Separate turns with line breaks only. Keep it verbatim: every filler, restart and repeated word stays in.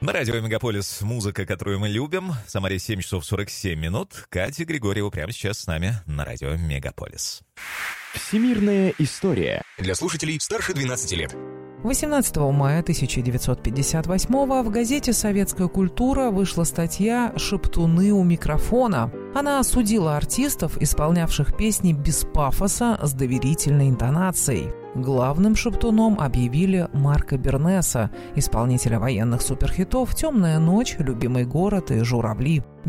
На радио «Мегаполис» музыка, которую мы любим. В Самаре семь часов сорок семь минут. Катя Григорьева прямо сейчас с нами на радио «Мегаполис».
Всемирная история.
Для слушателей старше двенадцати лет.
восемнадцатого мая тысяча девятьсот пятьдесят восьмого в газете «Советская культура» вышла статья «Шептуны у микрофона». Она осудила артистов, исполнявших песни без пафоса с доверительной интонацией. Главным шептуном объявили Марка Бернеса, исполнителя военных суперхитов «Темная ночь», «Любимый город» и «Журавли».